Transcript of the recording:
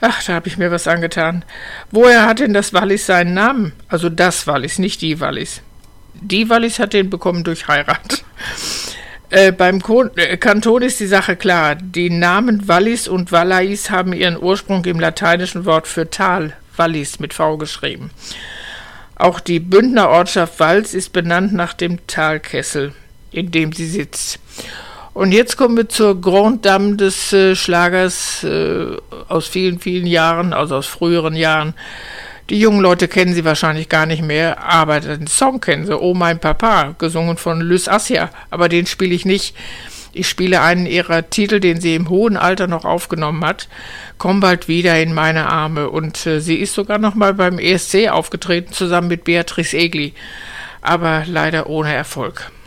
Ach, da habe ich mir was angetan. Woher hat denn das Wallis seinen Namen? Also das Wallis, nicht die Wallis. Die Wallis hat den bekommen durch Heirat. Beim Kanton ist die Sache klar. Die Namen Wallis und Valais haben ihren Ursprung im lateinischen Wort für Tal, Wallis mit V geschrieben. Auch die Bündner Ortschaft Vals ist benannt nach dem Talkessel, in dem sie sitzt. Und jetzt kommen wir zur Grande Dame des Schlagers aus vielen, vielen Jahren, also aus früheren Jahren. Die jungen Leute kennen sie wahrscheinlich gar nicht mehr, aber den Song kennen sie, Oh mein Papa, gesungen von Lys Assia, aber den spiele ich nicht. Ich spiele einen ihrer Titel, den sie im hohen Alter noch aufgenommen hat, Komm bald wieder in meine Arme. Und sie ist sogar noch mal beim ESC aufgetreten, zusammen mit Beatrice Egli, aber leider ohne Erfolg.